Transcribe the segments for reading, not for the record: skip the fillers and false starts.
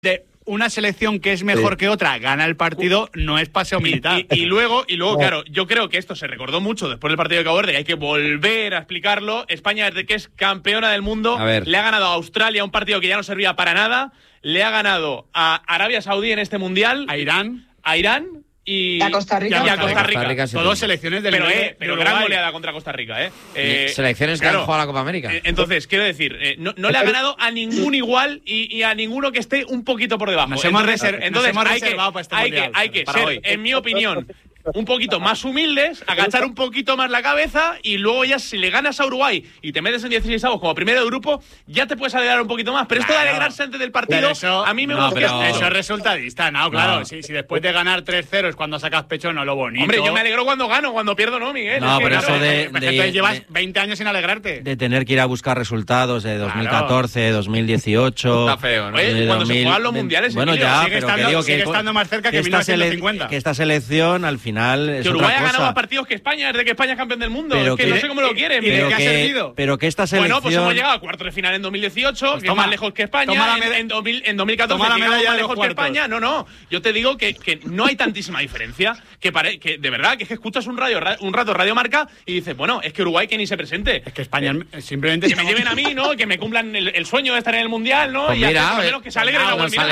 de una selección que es mejor que otra gana el partido, no es paseo militar. Y luego, claro, yo creo que esto se recordó mucho después del partido de Cabo Verde, y hay que volver a explicarlo. España, desde que es campeona del mundo, le ha ganado a Australia, un partido que ya no servía para nada, le ha ganado a Arabia Saudí en este Mundial, a Irán y a Costa Rica. Y a Costa Rica. Todos selecciones del pero gran goleada contra Costa Rica, selecciones que han jugado a la Copa América. Entonces, quiero decir, no le ha ganado a ningún igual y a ninguno que esté un poquito por debajo. Entonces hay que ser, en mi opinión, un poquito más humildes, agachar un poquito más la cabeza, y luego ya si le ganas a Uruguay y te metes en 16avos como primero de grupo, ya te puedes alegrar un poquito más. Pero esto de alegrarse antes del partido, a mí me gusta. Eso es resultadista, claro. Si después de ganar 3-0 es cuando sacas pecho, no lo bonito. Hombre, yo me alegro cuando gano, cuando pierdo no, Miguel. No, pero eso entonces llevas 20 años sin alegrarte. De tener que ir a buscar resultados de 2014, 2018... Está feo, ¿no? Cuando se juegan los mundiales... Bueno, ya, pero sigue estando más cerca que 1950. Que esta selección, al final, es que Uruguay otra cosa. ha ganado más partidos que España desde que España es campeón del mundo. Pero no sé cómo lo quieren. ¿Y de qué ha servido? Pero que esta selección... Bueno, pues hemos llegado a cuartos de final en 2018, que es más lejos que España. En 2014 llegamos más lejos que España. No. Yo te digo que no hay tantísima diferencia. Que de verdad, que es que escuchas un rato Radio Marca y dices, bueno, es que Uruguay que ni se presente. Es que España simplemente... Que me lleven a mí, ¿no? Que me cumplan el sueño de estar en el Mundial, ¿no? Pues y mira, por lo menos que se alegren.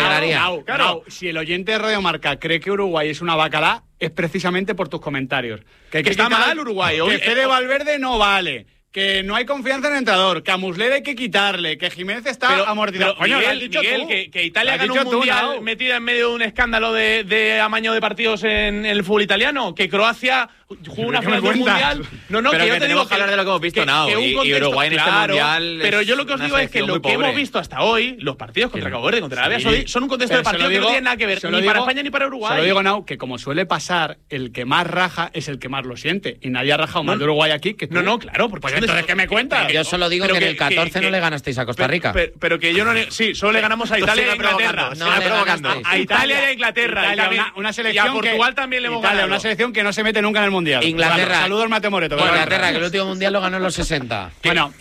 Claro, si el oyente de Radio Marca cree que Uruguay es una bacalá, es precisamente por tus comentarios. Que está mal Uruguay. Que Fede Valverde no vale. Que no hay confianza en el entrenador, que a Muslera hay que quitarle, que Jiménez está amortizado. Coño, Miguel, que Italia ganó un mundial metida en medio de un escándalo de amaño de partidos en el fútbol italiano, que Croacia jugó una final de un mundial. No, pero que yo te digo que hablar de lo que hemos visto, y Uruguay en este mundial. Pero yo lo que os digo es que lo que hemos visto hasta hoy, los partidos contra Cabo Verde, contra Arabia Saudí, son un contexto de partido que no tiene nada que ver ni para España ni para Uruguay. Se lo digo, Nau, que como suele pasar, el que más raja es el que más lo siente. Y nadie ha rajado más de Uruguay aquí que tú. No, claro, porque entonces, ¿qué me cuentas? Yo solo digo que en el 14 no le ganasteis a Costa Rica. Pero que yo no... Sí, solo le ganamos a Italia y a Inglaterra. A Italia y a Inglaterra. Una selección y a Portugal también le hemos ganado. Una selección que no se mete nunca en el Mundial. Inglaterra. Saludos, Mateo Moreto. Inglaterra, que el último Mundial lo ganó en los 60. Bueno,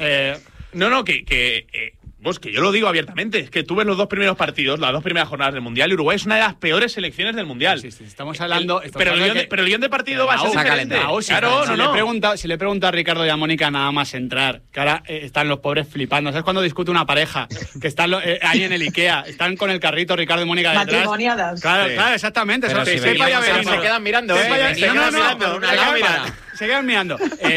Pues que yo lo digo abiertamente, es que tú ves los dos primeros partidos, las dos primeras jornadas del Mundial, y Uruguay es una de las peores selecciones del Mundial. Sí, estamos hablando... Pero el guión de partido va a ser diferente. Claro, si le he preguntado a Ricardo y a Mónica nada más entrar, que ahora están los pobres flipando. ¿Sabes cuando discute una pareja? Que están ahí en el Ikea, están con el carrito Ricardo y Mónica detrás. Matrimoniadas. Claro, exactamente. Pero se quedan mirando, Se quedan mirando.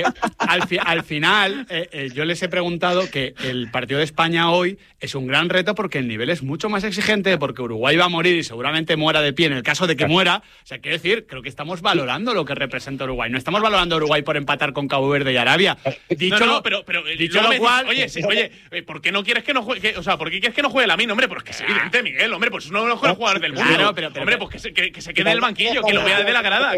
Al final, yo les he preguntado que el partido de España hoy es un gran reto porque el nivel es mucho más exigente, porque Uruguay va a morir y seguramente muera de pie en el caso de que muera. O sea, quiero decir, creo que estamos valorando lo que representa Uruguay. No estamos valorando a Uruguay por empatar con Cabo Verde y Arabia. Dicho lo cual... Oye, ¿por qué no quieres que no juegue? O sea, ¿por qué quieres que no juegue Lamine? Hombre, pues que es evidente, Miguel. Hombre, pues es uno de los mejores jugadores del mundo. Hombre, pues que se quede en el banquillo, que lo vea desde la grada.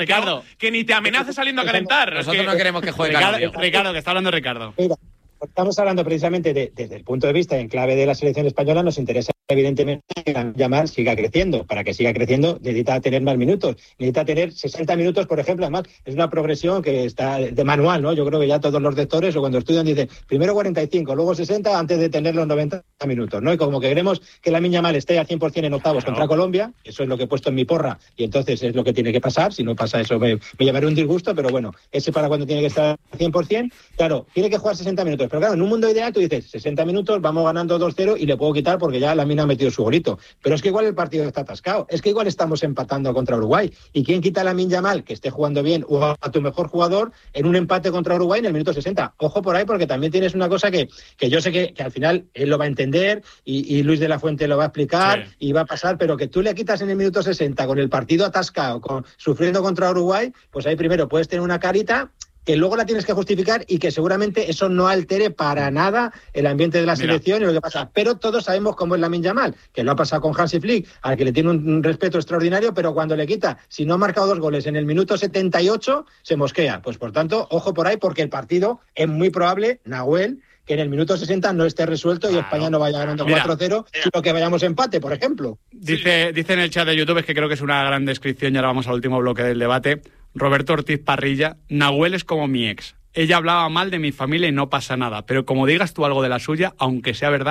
Que ni te amenace saliendo a calentar. Nosotros no queremos que juegue Ricardo, que está hablando Ricardo. Mira, estamos hablando precisamente desde el punto de vista en clave de la selección española. Nos interesa evidentemente que Yamal siga creciendo. Para que siga creciendo necesita tener más minutos, necesita tener 60 minutos, por ejemplo. Además es una progresión que está de manual, ¿no? Yo creo que ya todos los lectores o cuando estudian dicen primero 45, luego 60 antes de tener los 90 minutos, ¿no? Y como que queremos que Lamine Yamal esté al 100% en octavos contra Colombia, eso es lo que he puesto en mi porra y entonces es lo que tiene que pasar. Si no pasa eso me llevaré un disgusto, pero bueno, ese para cuando tiene que estar al 100%. Claro, tiene que jugar 60 minutos, pero claro, en un mundo ideal tú dices 60 minutos, vamos ganando 2-0 y le puedo quitar porque ya Lamine ha metido su golito. Pero es que igual el partido está atascado, es que igual estamos empatando contra Uruguay. ¿Y quién quita a Lamine Yamal, que esté jugando bien, o a tu mejor jugador en un empate contra Uruguay en el minuto 60? Ojo por ahí, porque también tienes una cosa que yo sé que al final él lo va a entender y Luis de la Fuente lo va a explicar y va a pasar, pero que tú le quitas en el minuto 60 con el partido atascado, sufriendo contra Uruguay, pues ahí primero puedes tener una carita que luego la tienes que justificar y que seguramente eso no altere para nada el ambiente de la selección y lo que pasa. Pero todos sabemos cómo es Lamine Yamal, que lo ha pasado con Hansi Flick, al que le tiene un respeto extraordinario, pero cuando le quita, si no ha marcado 2 goles en el minuto 78, se mosquea. Pues por tanto, ojo por ahí, porque el partido es muy probable, Nahuel, que en el minuto 60 no esté resuelto y España no vaya ganando 4-0, sino que vayamos empate, por ejemplo. Dice en el chat de YouTube, es que creo que es una gran descripción, y ahora vamos al último bloque del debate. Roberto Ortiz Parrilla: Nahuel es como mi ex. Ella hablaba mal de mi familia y no pasa nada, pero como digas tú algo de la suya, aunque sea verdad,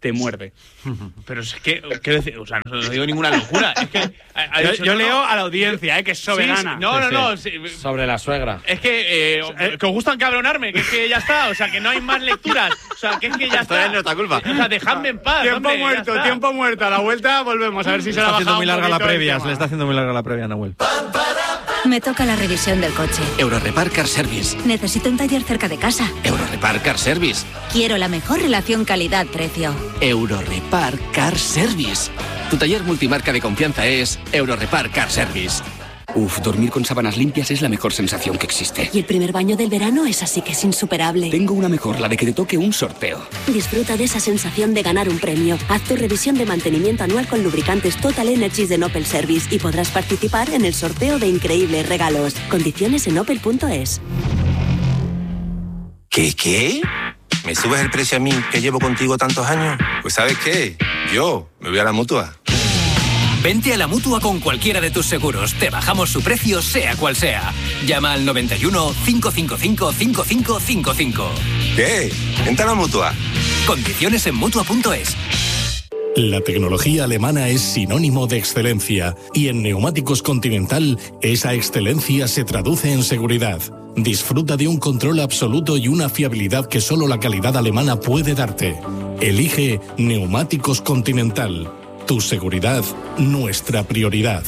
te muerde. Pero es que, quiero decir, o sea, no digo ninguna locura. Es que yo leo a la audiencia, que es soberana. Sí. Sobre la suegra. Es que os gusta encabronarme, que es que ya está, o sea, que no hay más lecturas, o sea, que es que ya está. Esto es nuestra culpa. O sea, dejadme en paz. Tiempo muerto. A la vuelta volvemos a ver si se la está haciendo muy larga la previa. Se le está haciendo muy larga la previa, Nahuel. Me toca la revisión del coche. Eurorepar Car Service. Necesito un taller cerca de casa. Eurorepar Car Service. Quiero la mejor relación calidad-precio. Eurorepar Car Service. Tu taller multimarca de confianza es Eurorepar Car Service. Uf, dormir con sábanas limpias es la mejor sensación que existe. Y el primer baño del verano es así que es insuperable. Tengo una mejor, la de que te toque un sorteo. Disfruta de esa sensación de ganar un premio. Haz tu revisión de mantenimiento anual con lubricantes Total Energies de Opel Service y podrás participar en el sorteo de increíbles regalos. Condiciones en opel.es. ¿Qué? ¿Me subes el precio a mí, que llevo contigo tantos años? Pues ¿sabes qué? Yo me voy a la Mutua. Vente a la Mutua con cualquiera de tus seguros. Te bajamos su precio, sea cual sea. Llama al 91 555 5555. ¿Qué? Vente a la Mutua. Condiciones en Mutua.es. La tecnología alemana es sinónimo de excelencia y en Neumáticos Continental esa excelencia se traduce en seguridad. Disfruta de un control absoluto y una fiabilidad que solo la calidad alemana puede darte. Elige Neumáticos Continental. Tu seguridad, nuestra prioridad.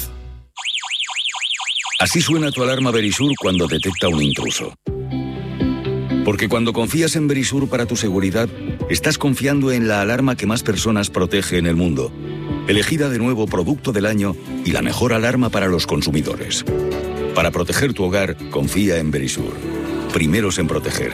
Así suena tu alarma Verisur cuando detecta un intruso. Porque cuando confías en Verisur para tu seguridad, estás confiando en la alarma que más personas protege en el mundo. Elegida de nuevo Producto del Año y la mejor alarma para los consumidores. Para proteger tu hogar, confía en Verisur. Primeros en proteger.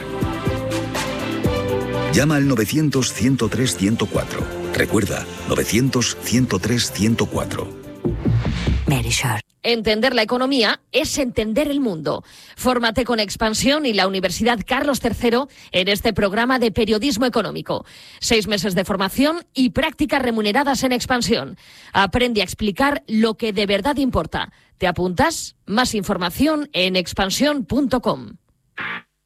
Llama al 900-103-104. Recuerda, 900-103-104. Verisur. Entender la economía es entender el mundo. Fórmate con Expansión y la Universidad Carlos III en este programa de periodismo económico. 6 meses de formación y prácticas remuneradas en Expansión. Aprende a explicar lo que de verdad importa. ¿Te apuntas? Más información en expansión.com.